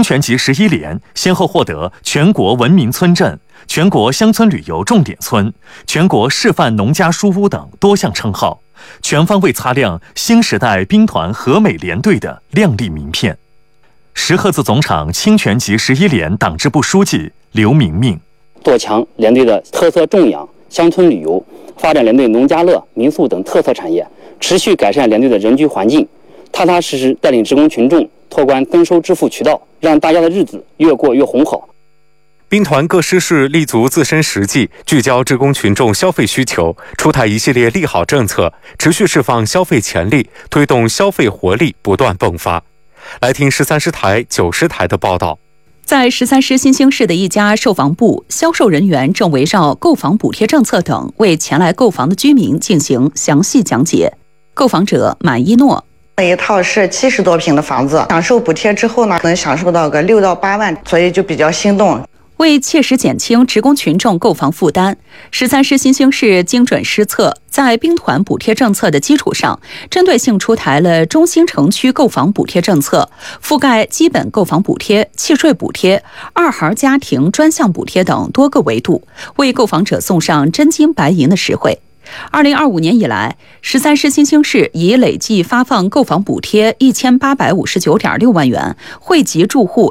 泉集11联先后获得全国文明村镇、全国乡村旅游重点村、全国示范农家书屋等多项称号，全方位擦亮新时代兵团和美联队的亮丽名片。石河子总场清泉集11联党支部书记刘明明： 做强联队的特色种养、乡村旅游，发展联队农家乐、民宿等特色产业，持续改善联队的人居环境，踏踏实实带领职工群众拓宽增收支付渠道，让大家的日子越过越红好。 兵团各师室立足自身实际，聚焦职工群众消费需求，出台一系列利好政策，持续释放消费潜力，推动消费活力不断迸发。来听13师台、9师台的报道。 在13师新兴市的一家售房部，销售人员正围绕购房补贴政策等为前来购房的居民进行详细讲解。购房者满一诺： 一套是70多平的房子，享受补贴之后呢，能享受到个6到8万，所以就比较心动。 为切实减轻职工群众购房负担，13师新兴市精准施策，在兵团补贴政策的基础上，针对性出台了中心城区购房补贴政策，覆盖基本购房补贴、契税补贴、二孩家庭专项补贴等多个维度，为购房者送上真金白银的实惠。2025年以来，13师新兴市已累计发放购房补贴1859.6万元，惠及住户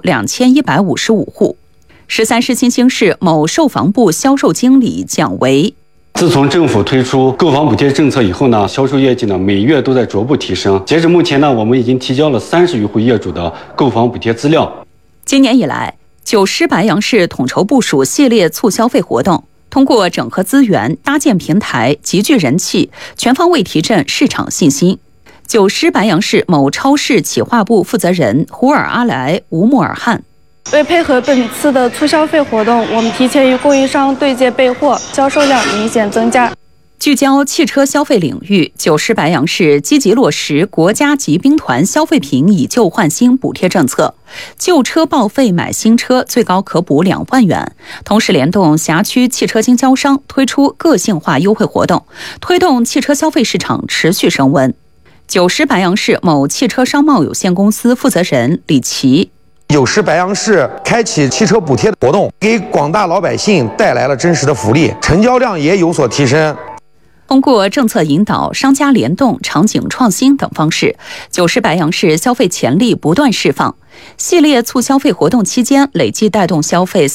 2155户。13师新兴市某售房部销售经理蒋维： 自从政府推出购房补贴政策以后呢，销售业绩呢每月都在逐步提升。截至目前呢，我们已经提交了30余户业主的购房补贴资料。 今年以来，9师白杨市统筹部署系列促消费活动，通过整合资源、搭建平台、集聚人气，全方位提振市场信心。9师白杨市某超市企划部负责人胡尔阿莱吴穆尔汗： 为配合本次的促消费活动，我们提前与供应商对接备货，销售量明显增加。 聚焦汽车消费领域，9师白杨市积极落实国家级兵团消费品以旧换新补贴政策，旧车报废买新车最高可补2万元。同时联动辖区汽车经销商推出个性化优惠活动，推动汽车消费市场持续升温。9师白杨市某汽车商贸有限公司负责人李琦 9师白杨市开启汽车补贴活动，给广大老百姓带来了真实的福利，成交量也有所提升。 通过政策引导、商家联动、场景创新等方式，9师白杨市消费潜力不断释放。系列促消费活动期间，累计带动消费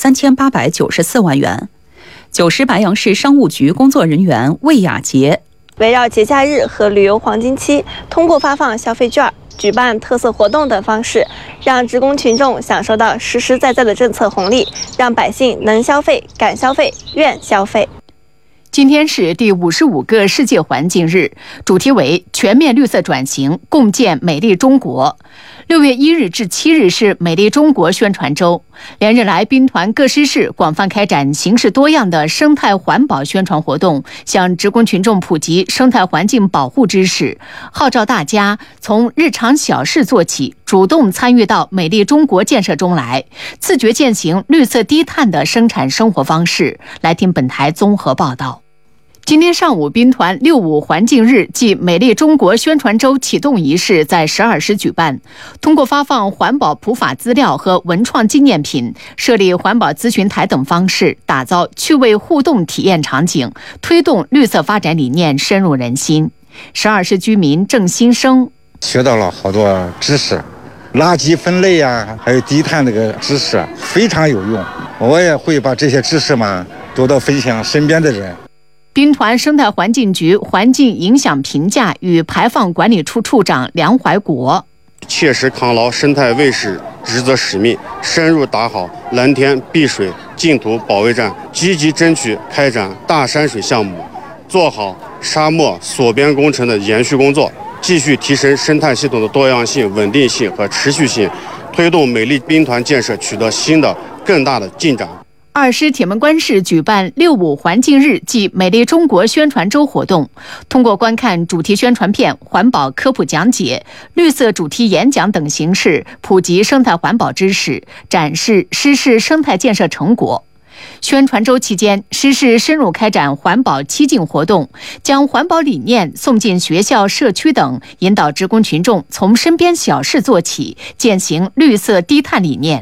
3894万元。9师白杨市商务局工作人员魏雅杰： 围绕节假日和旅游黄金期，通过发放消费券、举办特色活动等方式，让职工群众享受到实实在在的政策红利，让百姓能消费、敢消费、愿消费。 今天是第55个世界环境日，主题为全面绿色转型，共建美丽中国。6月1日至7日是美丽中国宣传周，连日来兵团各师室广泛开展形式多样的生态环保宣传活动，向职工群众普及生态环境保护知识，号召大家从日常小事做起，主动参与到美丽中国建设中来，自觉践行绿色低碳的生产生活方式。来听本台综合报道。今天上午，兵团65环境日暨美丽中国宣传周启动仪式在12师举办。通过发放环保普法资料和文创纪念品，设立环保咨询台等方式，打造趣味互动体验场景，推动绿色发展理念深入人心。12师居民郑新生： 学到了好多知识，垃圾分类啊，还有低碳这个知识非常有用，我也会把这些知识嘛多多分享身边的人。 兵团生态环境局环境影响评价与排放管理处处长梁怀国： 切实抗牢生态卫士职责使命，深入打好蓝天碧水净土保卫战，积极争取开展大山水项目，做好沙漠锁边工程的延续工作，继续提升生态系统的多样性、稳定性和持续性，推动美丽兵团建设取得新的更大的进展。 2师铁门关市举办65环境日暨美丽中国宣传周活动，通过观看主题宣传片、环保科普讲解、绿色主题演讲等形式，普及生态环保知识，展示师室生态建设成果。宣传周期间，师室深入开展环保7进活动，将环保理念送进学校、社区等，引导职工群众从身边小事做起，践行绿色低碳理念。